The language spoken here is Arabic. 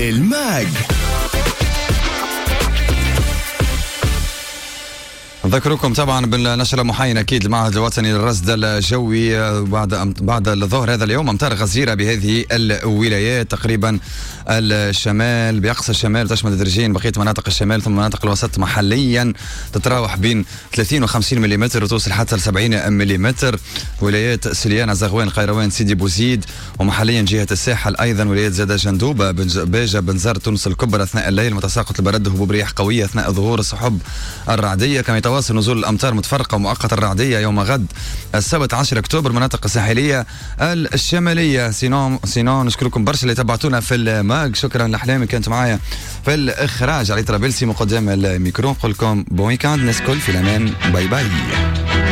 الماج. أذكركم طبعا بالنشرة محاينة أكيد المعهد الوطني للرصد الجوي بعد الظهر هذا اليوم أمطار غزيرة بهذه الولايات تقريبا الشمال بأقصى الشمال تشمل تدريجيا بقية مناطق الشمال ثم مناطق الوسط محليا تتراوح بين 30 و50 ملم وتوصل حتى ل 70 ملم. ولايات سليانة زغوان قيروان سيدي بوزيد ومحليا جهة الساحل أيضا ولايات زادة جندوبة باجة بنزار تونس الكبرى أثناء الليل متساقط البرد هبوب رياح قوية أثناء ظهور السحب الرعدية. كما يتواصل نزول الأمطار متفرقة ومؤقتة الرعدية يوم غد السبت 10 أكتوبر مناطق الساحلية الشمالية. سينون نشكركم برشا اللي تبعتونا في الماج. شكرا لأحلامي كانت معايا في الإخراج علي طرابلسي مقدم الميكرو. نقول لكم بون ويكاند ناس كل في الأمان. باي باي.